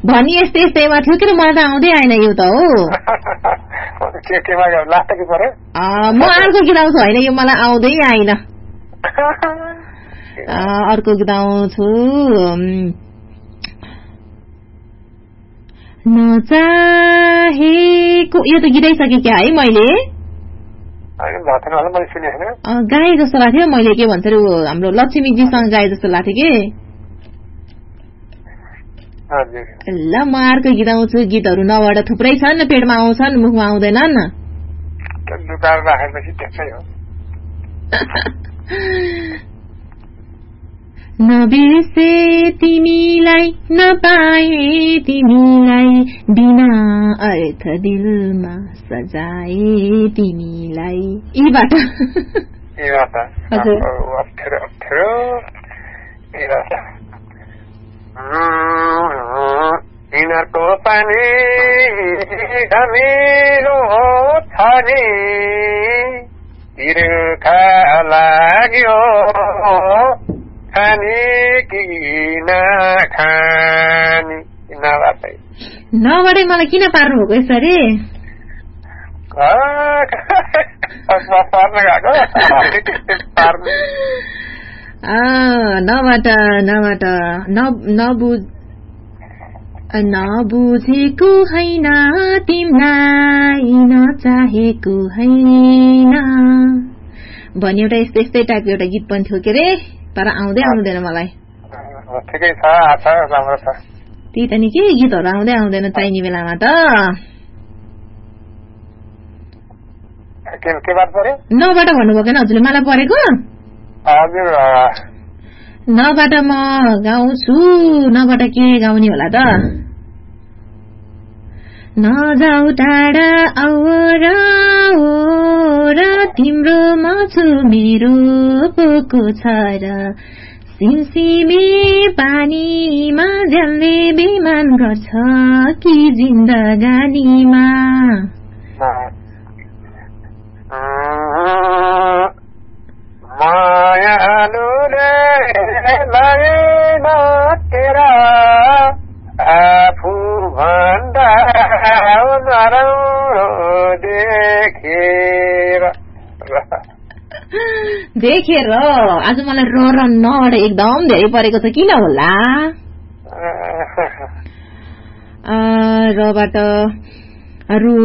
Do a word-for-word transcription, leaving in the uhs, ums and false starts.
भनी यस्तै यस्तैमा थियो कि मलाई त आउँदै आएन यो त हो म अर्को गीत आउँछु होइन यो मलाई आउँदै आएन अर्को गीत आउँछु नचाहेको यो त गीतैसके क्या है मैले गाए जस्तो लाग्थ्यो मैले के भन्छ हाम्रो लक्ष्मीजीसँग गाए जस्तो लाग्थ्यो कि ल म अर्को गीत आउँछु गीतहरू नबाट थुप्रै छन् पेटमा आउँछन् मुखमा आउँदैनन् नबिर्से तिमीलाई नपाए तिमीलाई बिना अर्थ दिलमा सजाए तिमीलाई यीबाट यिनीहरूको पनि धमिलो छ नि तिर्खा लाग्यो खाने कि नखाने नबाटै नबाटै मलाई किन पार्नु भएको यसरी नबाट नबाट नबुझ नबुझेको हैन तिमीलाई नचाहेको हैन भन्ने एउटा यस्तै यस्तै टाइपको एउटा गीत पनि थियो के रे तर आउँदै आउँदैन मलाई ठिकै छ आछ राम्रो छ त्यही त नि के गीतहरू आउँदै आउँदैन चाहिने बेलामा त के बात पर्यो नबाट भन्नुभयो कि हजुरले मलाई परेको हजुर नबाट म गाउँछु नबाट के गाउने होला त नजाऊ टाढा आउर र तिम्रो म छु मेरो पोको छ र सिमसिमे पानीमा झ्यालले बेमान गर्छ कि जिन्दगानीमा मायालुले लागेन तेरा आफू भन्दा नराम्रो देखेर देखेर आज मलाई र र नबाट एकदम धेरै परेको छ किन होला रबाट रु